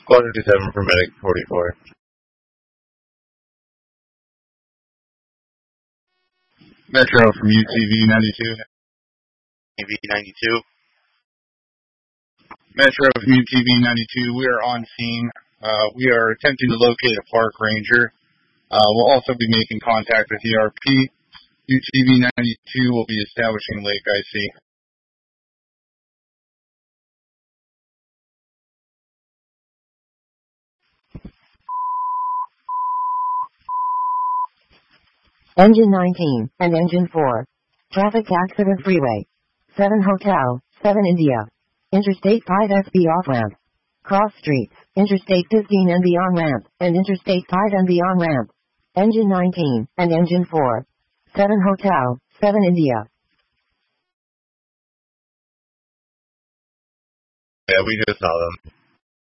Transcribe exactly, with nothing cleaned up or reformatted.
Squad fifty-seven for Medic forty-four. Metro from U T V ninety-two. U T V ninety-two. Metro from U T V ninety-two, we are on scene. Uh, we are attempting to locate a park ranger. Uh, we'll also be making contact with E R P. U T V ninety-two will be establishing Lake I C. Engine nineteen and Engine four. Traffic accident freeway. seven Hotel, seven India. Interstate five S B off-ramp. Cross streets, Interstate fifteen and B on-ramp, and Interstate five and B on-ramp. Engine nineteen and Engine four. seven Hotel, seven India. Yeah, we just saw them.